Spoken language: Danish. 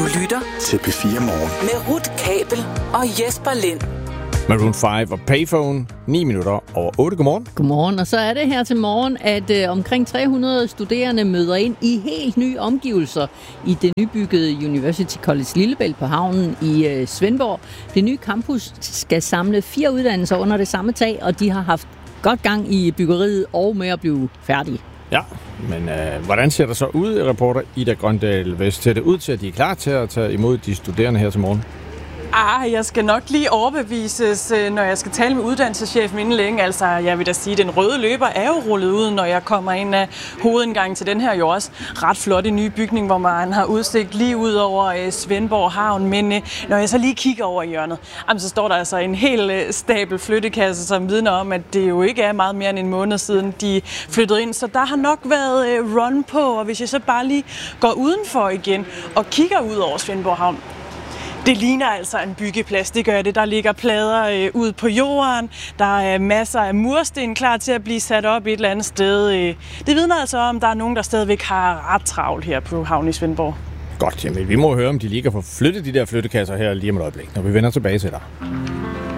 lytter til P4 Morgen med Ruth Kabel og Jesper Lind. Maroon 5 og Payphone, 9 minutter over 8. Godmorgen. Godmorgen, og så er det her til morgen, at omkring 300 studerende møder ind i helt nye omgivelser i det nybyggede University College Lillebælt på havnen i Svendborg. Det nye campus skal samle 4 uddannelser under det samme tag, og de har haft godt gang i byggeriet og med at blive færdige. Ja, men hvordan ser det så ud, reporter Ida Grøndal Vest? Ser det ud til, at de er klar til at tage imod de studerende her til morgen? Jeg skal nok lige overbevises, når jeg skal tale med uddannelseschefen inden længe. Altså, jeg vil da sige, at den røde løber er jo rullet ud, når jeg kommer ind af hovedindgangen til den her jo også ret flotte nye bygning, hvor man har udsigt lige ud over Svendborg Havn. Men når jeg så lige kigger over i hjørnet, så står der altså en hel stabel flyttekasse, som vidner om, at det jo ikke er meget mere end en måned siden, de flyttede ind. Så der har nok været run på, og hvis jeg så bare lige går udenfor igen og kigger ud over Svendborg Havn, det ligner altså en byggeplads, det gør det. Der ligger plader ude på jorden, der er masser af mursten klar til at blive sat op et eller andet sted. Det vidner altså om, at der er nogen, der stadigvæk har ret travlt her på havnen i Svendborg. Godt, jamen vi må høre, om de lige kan få flyttet de der flyttekasser her lige om et øjeblik, når vi vender tilbage til dig.